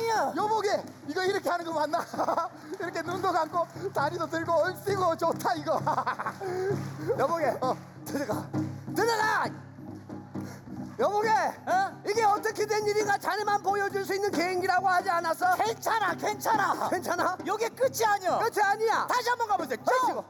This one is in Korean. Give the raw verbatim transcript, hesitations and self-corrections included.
아니야. 여보게 이거 이렇게 하는 거 맞나? 이렇게 눈도 감고 다리도 들고 얼씨구 좋다 이거. 여보게, 어. 들어가, 들어가. 여보게, 어? 이게 어떻게 된 일인가 자네만 보여줄 수 있는 개인기라고 하지 않았어? 괜찮아, 괜찮아. 괜찮아? 요게 끝이 아니야. 끝이 아니야. 다시 한번 가보세요. 얼씨구.